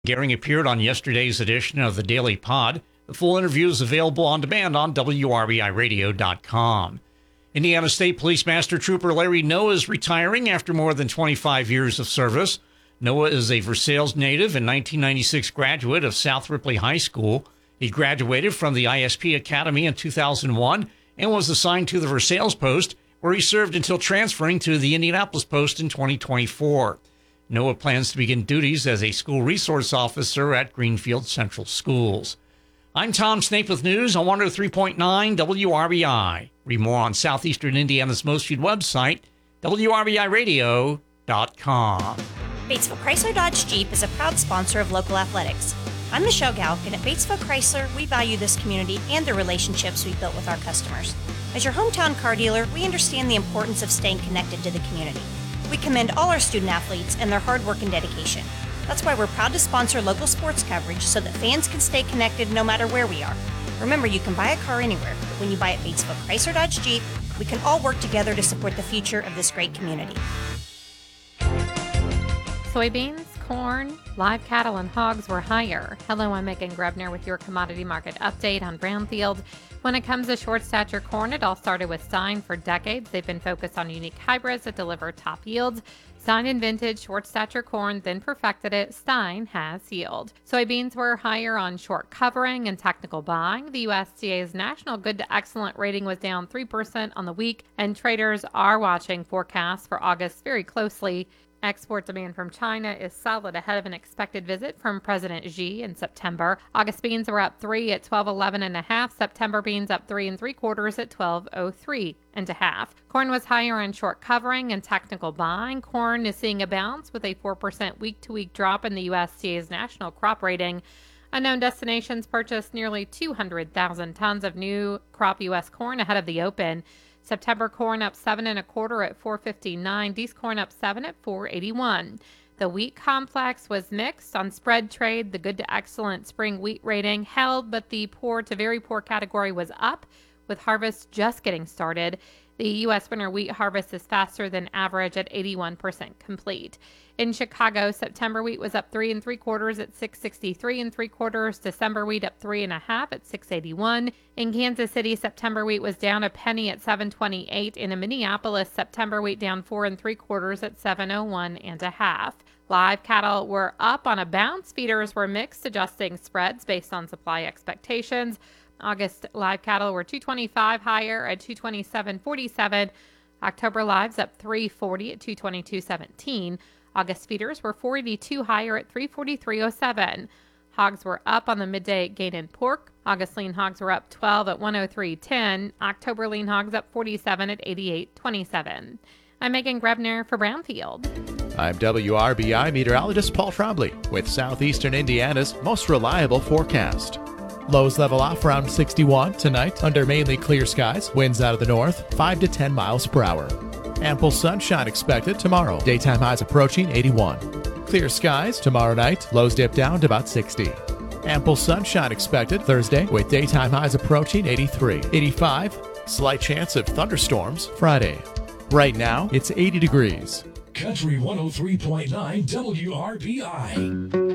Gehring appeared on yesterday's edition of the Daily Pod. The full interview is available on demand on WRBIRadio.com. Indiana State Police Master Trooper Larry Noah is retiring after more than 25 years of service. Noah is a Versailles native and 1996 graduate of South Ripley High School. He graduated from the ISP Academy in 2001 and was assigned to the Versailles post, where he served until transferring to the Indianapolis post in 2024. Noah plans to begin duties as a school resource officer at Greenfield Central Schools. I'm Tom Snape with news on 103.9 WRBI. Read more on Southeastern Indiana's most viewed website, WRBIRadio.com. Batesville Chrysler Dodge Jeep is a proud sponsor of local athletics. I'm Michelle Galk, and at Batesville Chrysler, we value this community and the relationships we've built with our customers. As your hometown car dealer, we understand the importance of staying connected to the community. We commend all our student athletes and their hard work and dedication. That's why we're proud to sponsor local sports coverage so that fans can stay connected no matter where we are. Remember, you can buy a car anywhere, but when you buy at Batesville Chrysler Dodge Jeep, we can all work together to support the future of this great community. Soybeans, corn, live cattle, and hogs were higher. Hello, I'm Megan Grebner with your commodity market update on Brownfield. When it comes to short stature corn, it all started with Stein. For decades, they've been focused on unique hybrids that deliver top yields. Stein invented short stature corn, then perfected it. Stein has yield. Soybeans were higher on short covering and technical buying. The USDA's national good to excellent rating was down 3% on the week, and traders are watching forecasts for August very closely. Export demand from China is solid ahead of an expected visit from President Xi in September. August beans were up 3 at 12.11.5. September beans up 3 3/4 at 12.03.5. Corn was higher on short covering and technical buying. Corn is seeing a bounce with a 4% week-to-week drop in the USDA's national crop rating. Unknown Destinations purchased nearly 200,000 tons of new crop U.S. corn ahead of the open. September corn up 7 1/4 at 4.59. Dees corn up 7 at 4.81. The wheat complex was mixed on spread trade. The good to excellent spring wheat rating held, but the poor to very poor category was up, with harvest just getting started. The U.S. winter wheat harvest is faster than average at 81% complete. In Chicago, September wheat was up 3 3/4 at 6.63 3/4. December wheat up 3 1/2 at 6.81. In Kansas City, September wheat was down a penny at 7.28. In Minneapolis, September wheat down 4 3/4 at 7.01 1/2. Live cattle were up on a bounce. Feeders were mixed, adjusting spreads based on supply expectations. August live cattle were 225 higher at 227.47. October lives up 340 at 222.17. August feeders were 482 higher at 343.07. Hogs were up on the midday gain in pork. August lean hogs were up 12 at 103.10. October lean hogs up 47 at 88.27. I'm Megan Grebner for Brownfield. I'm WRBI meteorologist Paul Trombley with Southeastern Indiana's most reliable forecast. Lows level off around 61 tonight under mainly clear skies. Winds out of the north 5 to 10 miles per hour. Ample sunshine expected tomorrow. Daytime highs approaching 81. Clear skies tomorrow night. Lows dip down to about 60. Ample sunshine expected Thursday with daytime highs approaching 83. 85. Slight chance of thunderstorms Friday. Right now, it's 80 degrees. Country 103.9 WRBI.